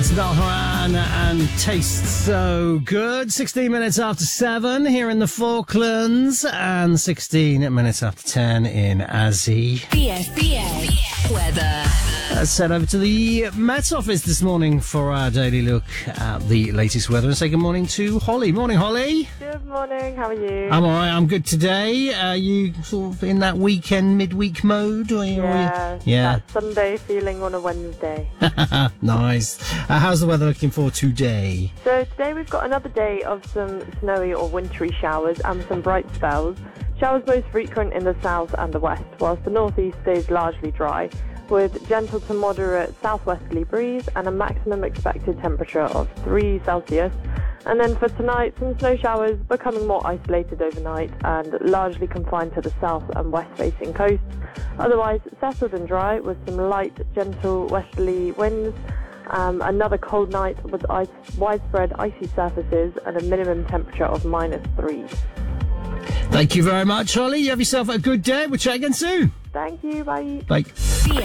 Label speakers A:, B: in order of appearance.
A: That's Niall Horan and Taste So Good. 16 minutes after 7 here in the Falklands and 16 minutes after 10 in Azzy.
B: BFBA weather.
A: Let's head over to the Met Office this morning for our daily look at the latest weather and say good morning to Holly. Morning, Holly.
C: Good morning, how are you?
A: I'm all right, I'm good today. Are you sort of in that weekend, midweek mode? Or
C: Yeah,
A: yeah.
C: that Sunday feeling on a Wednesday.
A: Nice. How's the weather looking for today?
C: So today we've got another day of some snowy or wintry showers and some bright spells. Showers most frequent in the south and the west, whilst the northeast stays largely dry, with gentle to moderate southwesterly breeze and a maximum expected temperature of 3 Celsius. And then for tonight, some snow showers becoming more isolated overnight and largely confined to the south and west-facing coasts. Otherwise, settled and dry with some light, gentle westerly winds. Another cold night with widespread icy surfaces and a minimum temperature of -3.
A: Thank you very much, Holly. You have yourself a good day. We'll chat again soon.
C: Thank you, bye.
A: Bye.